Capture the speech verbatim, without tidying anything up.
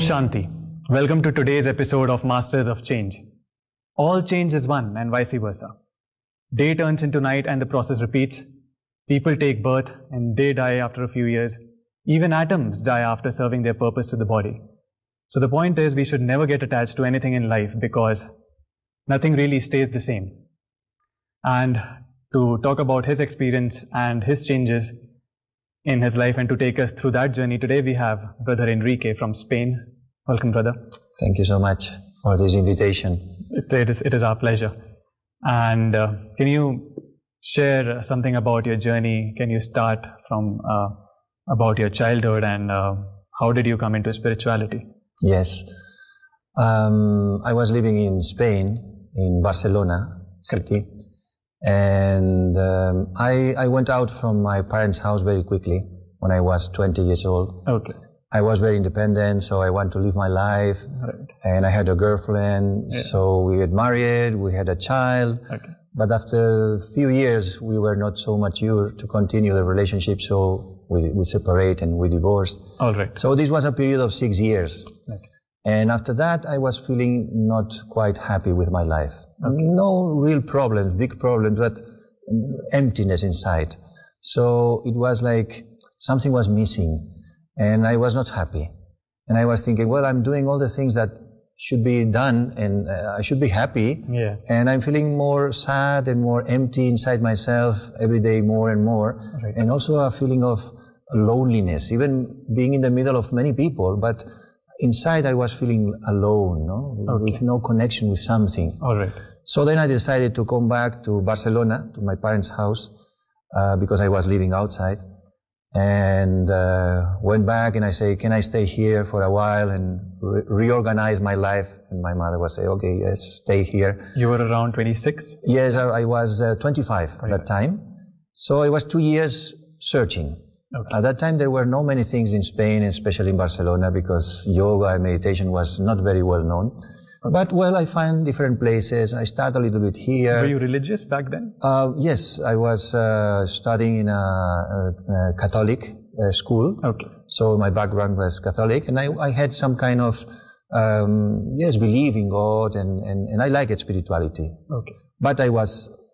Shanti. Welcome to today's episode of Masters of Change. All change is one and vice versa. Day turns into night and the process repeats. People take birth and they die after a few years. Even atoms die after serving their purpose to the body. So the point is we should never get attached to anything in life because nothing really stays the same. And to talk about his experience and his changes in his life and to take us through that journey today, we have Brother Enrique from Spain. Welcome, brother. Thank you so much for this invitation. It, it, is, it is our pleasure. And uh, can you share something about your journey? Can you start from uh, about your childhood and uh, how did you come into spirituality? Yes. Um, I was living in Spain, in Barcelona city. And um, I, I went out from my parents' house very quickly when I was twenty years old. Okay. I was very independent, so I wanted to live my life. Right. And I had a girlfriend, yeah. So we had married, we had a child. Okay. But after a few years, we were not so mature to continue the relationship, so we, we separated and we divorced. All right. So this was a period of six years. Okay. And after that, I was feeling not quite happy with my life. Okay. No real problems, big problems, but emptiness inside. So it was like something was missing and I was not happy. And I was thinking, well, I'm doing all the things that should be done and uh, I should be happy. Yeah. And I'm feeling more sad and more empty inside myself every day more and more. Right. And also a feeling of loneliness, even being in the middle of many people, but inside I was feeling alone, no? Okay. With no connection with something. All right. So then I decided to come back to Barcelona, to my parents' house, uh, because I was living outside. And uh, went back and I say, can I stay here for a while and re- reorganize my life? And my mother would say, okay, yes, stay here. You were around twenty-six? Yes, I, I was uh, twenty-five at that time. So I was two years searching. Okay. At that time, there were not many things in Spain, especially in Barcelona, because yoga and meditation was not very well known. Okay. But, well, I found different places. I started a little bit here. Were you religious back then? Uh, yes, I was uh, studying in a, a, a Catholic uh, school. Okay. So my background was Catholic, and I, I had some kind of, um, yes, belief in God, and, and, and I liked spirituality. Okay. But I was